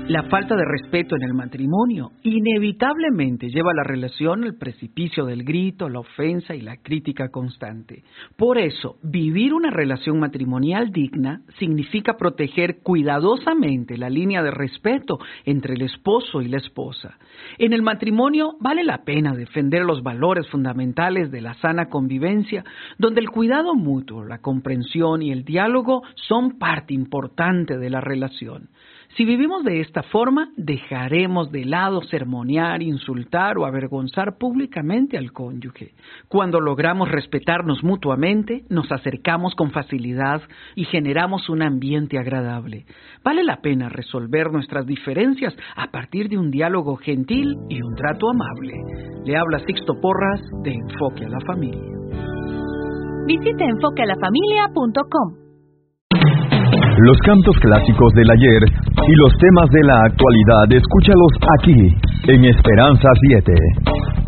La falta de respeto en el matrimonio inevitablemente lleva a la relación al precipicio del grito, la ofensa y la crítica constante. Por eso, vivir una relación matrimonial digna significa proteger cuidadosamente la línea de respeto entre el esposo y la esposa. En el matrimonio vale la pena defender los valores fundamentales de la sana convivencia, donde el cuidado mutuo, la comprensión y el diálogo son parte importante de la relación. Si vivimos de esta forma, dejaremos de lado sermonear, insultar o avergonzar públicamente al cónyuge. Cuando logramos respetarnos mutuamente, nos acercamos con facilidad y generamos un ambiente agradable. Vale la pena resolver nuestras diferencias a partir de un diálogo gentil y un trato amable. Le habla Sixto Porras de Enfoque a la Familia. Visite enfoquealafamilia.com. Los cantos clásicos del ayer y los temas de la actualidad, escúchalos aquí, en Esperanza 7.